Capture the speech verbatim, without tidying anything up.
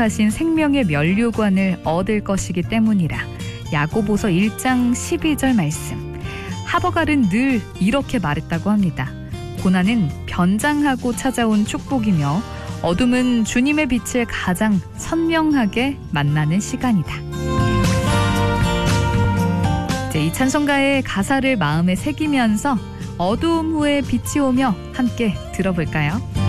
약속하신 생명의 면류관을 얻을 것이기 때문이라. 야고보서 일 장 십이 절 말씀. 하버갈은 늘 이렇게 말했다고 합니다. 고난은 변장하고 찾아온 축복이며 어둠은 주님의 빛을 가장 선명하게 만나는 시간이다. 이제 이 찬송가의 가사를 마음에 새기면서 어두움 후에 빛이 오며 함께 들어볼까요?